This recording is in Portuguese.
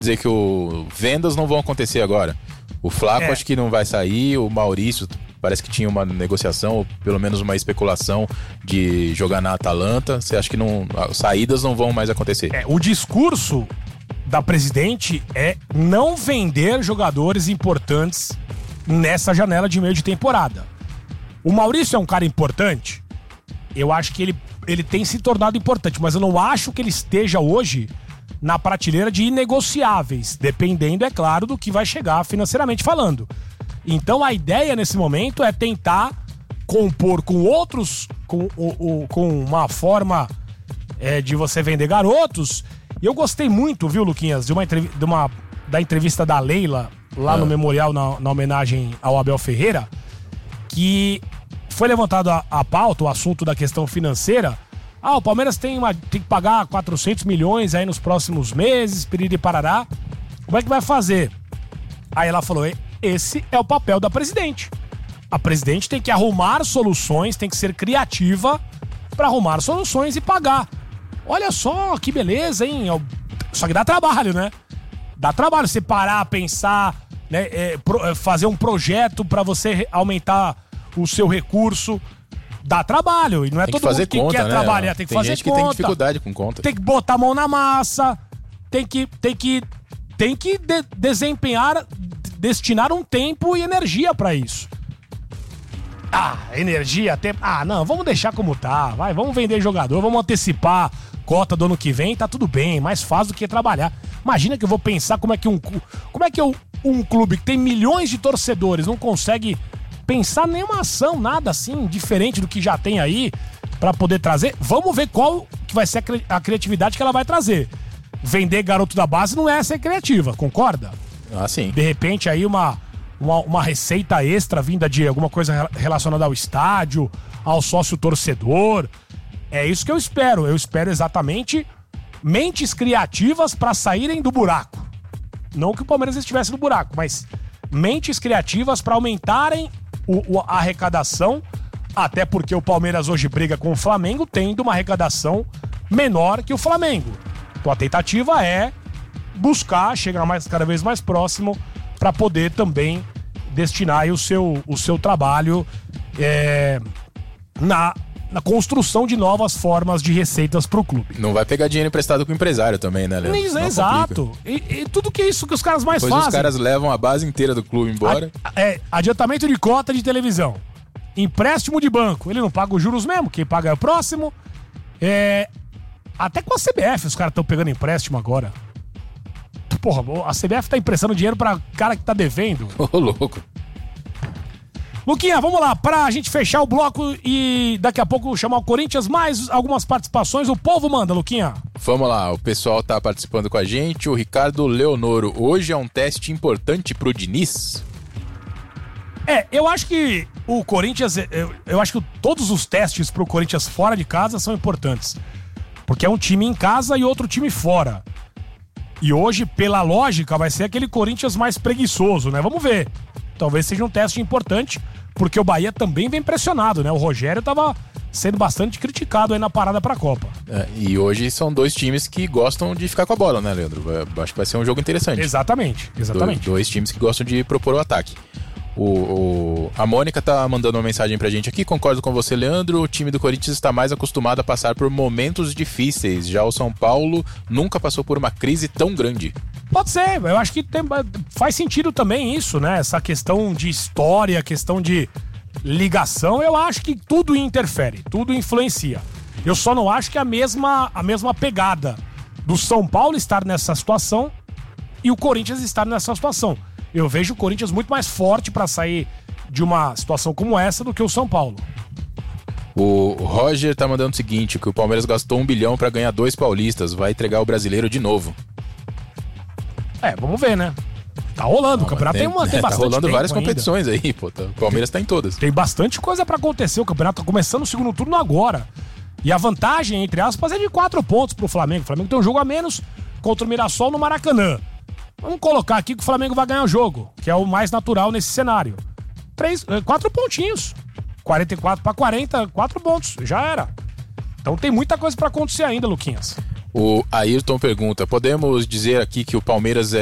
dizer que vendas não vão acontecer agora. O Flaco acho que não vai sair, o Maurício parece que tinha uma negociação, ou pelo menos uma especulação de jogar na Atalanta. Você acha que saídas não vão mais acontecer? O discurso da presidente é não vender jogadores importantes nessa janela de meio de temporada. O Maurício é um cara importante? Eu acho que ele tem se tornado importante, mas eu não acho que ele esteja hoje na prateleira de inegociáveis, dependendo, é claro, do que vai chegar financeiramente falando. Então a ideia nesse momento é tentar compor com outros, com uma forma de você vender garotos. E eu gostei muito, viu, Luquinhas, da entrevista da Leila lá no Memorial, na homenagem ao Abel Ferreira, que foi levantado a pauta, o assunto da questão financeira. O Palmeiras tem que pagar 400 milhões aí nos próximos meses, piriri parará. Como é que vai fazer? Aí ela falou, esse é o papel da presidente. A presidente tem que arrumar soluções, tem que ser criativa para arrumar soluções e pagar. Olha só que beleza, hein? Só que dá trabalho, né? Dá trabalho você parar, pensar, né? Fazer um projeto para você aumentar o seu recurso. Dá trabalho, e não é todo mundo que quer trabalhar, tem que fazer gente conta. Que tem dificuldade com conta. Tem que botar a mão na massa, tem que destinar um tempo e energia pra isso. Energia, tempo. Não, vamos deixar como tá, vamos vender jogador, vamos antecipar cota do ano que vem, tá tudo bem, mais fácil do que trabalhar. Imagina que eu vou pensar como é que um clube que tem milhões de torcedores não consegue pensar nenhuma ação, nada assim, diferente do que já tem aí, pra poder trazer. Vamos ver qual que vai ser a criatividade que ela vai trazer. Vender garoto da base não é ser criativa, concorda? Sim. De repente aí uma receita extra vinda de alguma coisa relacionada ao estádio, ao sócio torcedor. É isso que eu espero. Eu espero exatamente mentes criativas pra saírem do buraco. Não que o Palmeiras estivesse no buraco, mas mentes criativas pra aumentarem a arrecadação, até porque o Palmeiras hoje briga com o Flamengo, tendo uma arrecadação menor que o Flamengo. Então a tentativa é buscar chegar cada vez mais próximo para poder também destinar aí o seu trabalho na construção de novas formas de receitas pro clube. Não vai pegar dinheiro emprestado com o empresário também, né, Leandro? Exato. E tudo que é isso que os caras mais fazem. Os caras levam a base inteira do clube embora. Adiantamento de cota de televisão. Empréstimo de banco. Ele não paga os juros mesmo, quem paga é o próximo. Até com a CBF os caras estão pegando empréstimo agora. Porra, a CBF tá emprestando dinheiro pra cara que tá devendo. Ô, louco. Luquinha, vamos lá, pra gente fechar o bloco e daqui a pouco chamar o Corinthians, mais algumas participações, o povo manda, Luquinha. Vamos lá, o pessoal tá participando com a gente, o Ricardo Leonoro, hoje é um teste importante pro Diniz? Eu acho que o Corinthians, eu acho que todos os testes pro Corinthians fora de casa são importantes, porque é um time em casa e outro time fora. E hoje, pela lógica, vai ser aquele Corinthians mais preguiçoso, né? Vamos ver. Talvez seja um teste importante, porque o Bahia também vem pressionado, né? O Rogério tava sendo bastante criticado aí na parada pra Copa. E hoje são dois times que gostam de ficar com a bola, né, Leandro? Acho que vai ser um jogo interessante. Exatamente. Dois times que gostam de propor o ataque. A Mônica tá mandando uma mensagem pra gente aqui, concordo com você, Leandro, o time do Corinthians está mais acostumado a passar por momentos difíceis, já o São Paulo nunca passou por uma crise tão grande. Pode ser, eu acho que faz sentido também isso, né, essa questão de história, questão de ligação, eu acho que tudo interfere, tudo influencia. Eu só não acho que a mesma pegada do São Paulo estar nessa situação e o Corinthians estar nessa situação. Eu vejo o Corinthians muito mais forte para sair de uma situação como essa do que o São Paulo. O Roger tá mandando o seguinte, que o Palmeiras gastou 1 bilhão para ganhar 2 paulistas, vai entregar o brasileiro de novo. Vamos ver, né? Tá rolando, o campeonato tem bastante tá rolando várias ainda. competições aí, pô. O Palmeiras tá em todas. Tem bastante coisa pra acontecer, o campeonato tá começando o segundo turno agora. E a vantagem, entre aspas, é de 4 pontos pro Flamengo. O Flamengo tem um jogo a menos contra o Mirassol no Maracanã. Vamos colocar aqui que o Flamengo vai ganhar o jogo, que é o mais natural nesse cenário. 4 pontinhos. 44 para 40, 4 pontos. Já era. Então tem muita coisa pra acontecer ainda, Luquinhas. O Ayrton pergunta: podemos dizer aqui que o Palmeiras